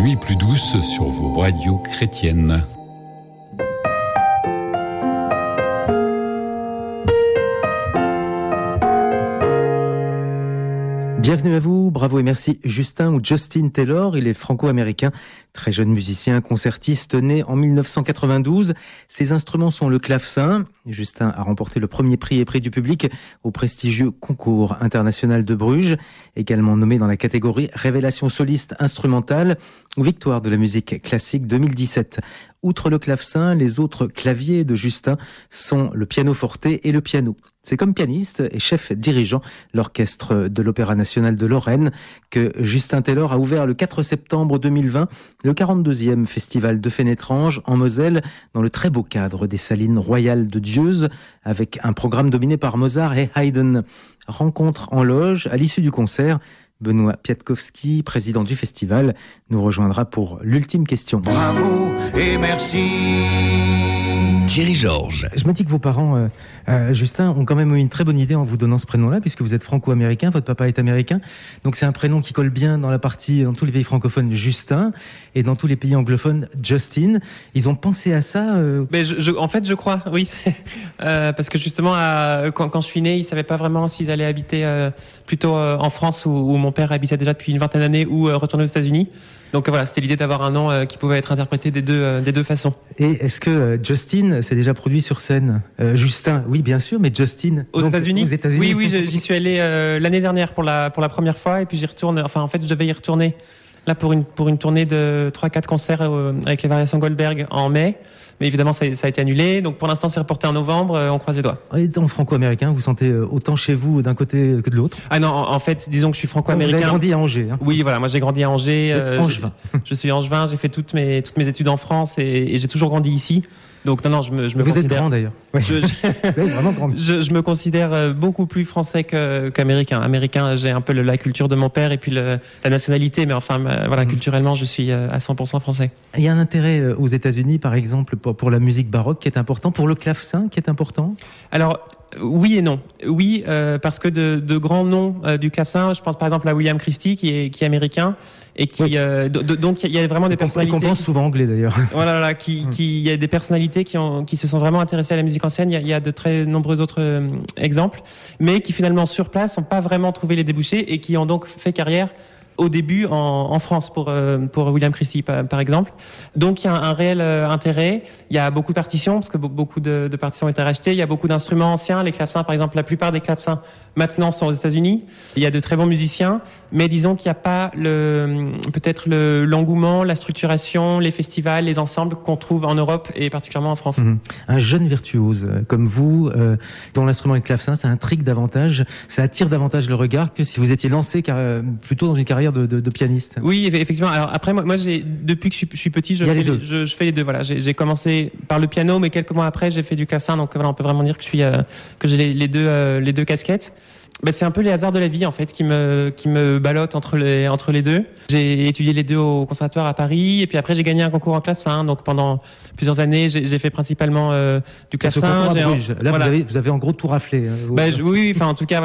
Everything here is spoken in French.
nuit plus douce sur vos radios chrétiennes. Bienvenue à vous, bravo et merci Justin ou Justin Taylor, il est franco-américain, très jeune musicien, concertiste, né en 1992. Ses instruments sont le clavecin. Justin a remporté le premier prix et prix du public au prestigieux concours international de Bruges, également nommé dans la catégorie Révélation soliste instrumentale ou Victoire de la musique classique 2017. Outre le clavecin, les autres claviers de Justin sont le pianoforte et le piano. C'est comme pianiste et chef dirigeant l'Orchestre de l'Opéra National de Lorraine que Justin Taylor a ouvert le 4 septembre 2020 le 42e Festival de Fénétrange en Moselle dans le très beau cadre des Salines royales de Dieuze avec un programme dominé par Mozart et Haydn. Rencontre en loge à l'issue du concert. Benoît Piatkowski, président du festival, nous rejoindra pour l'ultime question. Bravo et merci. Thierry Georges. Je me dis que vos parents, Justin, ont quand même eu une très bonne idée en vous donnant ce prénom-là, puisque vous êtes franco-américain, votre papa est américain. Donc c'est un prénom qui colle bien dans tous les pays francophones, Justin, et dans tous les pays anglophones, Justin. Ils ont pensé à ça Mais en fait, je crois, oui. Parce que justement, quand je suis né, ils ne savaient pas vraiment s'ils allaient habiter plutôt en France, où mon père habitait déjà depuis une vingtaine d'années, ou retourner aux États-Unis. Donc voilà, c'était l'idée d'avoir un nom qui pouvait être interprété des deux façons. Et est-ce que Justin s'est déjà produit sur scène Justin, oui bien sûr, mais Justin aux États-Unis. Oui, j'y suis allé l'année dernière pour la première fois, et puis j'y retourne. Enfin, en fait, je devais y retourner là pour une tournée de 3-4 concerts avec les Variations Goldberg en mai. Mais évidemment, ça a été annulé. Donc pour l'instant, c'est reporté en novembre. On croise les doigts. Étant franco-américain, vous sentez autant chez vous d'un côté que de l'autre? Ah non, en fait, disons que je suis franco-américain. Vous avez grandi à Angers. Hein. Oui, voilà. Moi, j'ai grandi à Angers. Angevin. Je suis angevin. J'ai fait toutes mes études en France et j'ai toujours grandi ici. Donc non, je me vous considère... êtes grand d'ailleurs. Oui. Vous êtes vraiment grand. Je me considère beaucoup plus français qu'américain. Américain, j'ai un peu la culture de mon père et puis la nationalité, mais enfin, voilà, culturellement, je suis à 100% français. Il y a un intérêt aux États-Unis, par exemple, pour la musique baroque qui est important, pour le clavecin qui est important. Alors, oui et non. Oui, parce que de grands noms du clavecin, je pense par exemple à William Christie qui est américain et qui oui. Donc il y a vraiment des personnalités. Qu'on pense souvent anglais d'ailleurs. Voilà, il y a des personnalités qui se sont vraiment intéressées à la musique ancienne. Il y a de très nombreux autres exemples, mais qui finalement sur place n'ont pas vraiment trouvé les débouchés et qui ont donc fait carrière au début en France pour William Christie par exemple. Donc il y a un réel intérêt. Il y a beaucoup de partitions parce que beaucoup de partitions ont été rachetées. Il y a beaucoup d'instruments anciens. Les clavecins par exemple, la plupart des clavecins maintenant sont aux États-Unis. Il y a de très bons musiciens, mais disons qu'il n'y a pas peut-être l'engouement, la structuration, les festivals, les ensembles qu'on trouve en Europe et particulièrement en France. Un jeune virtuose comme vous, dont l'instrument est le clavecin, ça intrigue davantage, ça attire davantage le regard que si vous étiez lancé plutôt dans une carrière de pianiste. Oui, effectivement. Alors après, moi depuis que je suis petit, je fais les deux. Voilà, j'ai commencé par le piano, mais quelques mois après, j'ai fait du clavecin. Donc voilà, on peut vraiment dire que j'ai les deux casquettes. C'est un peu les hasards de la vie en fait qui me ballottent entre les deux. J'ai étudié les deux au conservatoire à Paris et puis après j'ai gagné un concours en clavecin. Donc pendant plusieurs années, j'ai fait principalement du clavecin. Là, voilà. vous avez en gros tout raflé. Oui, enfin en tout cas.